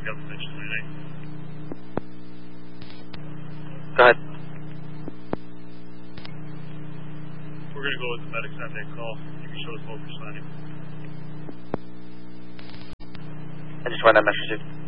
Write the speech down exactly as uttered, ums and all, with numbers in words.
up eventually tonight. Go ahead. We're going to go with the medics on that call. You can show us what we're signing. I just want that message.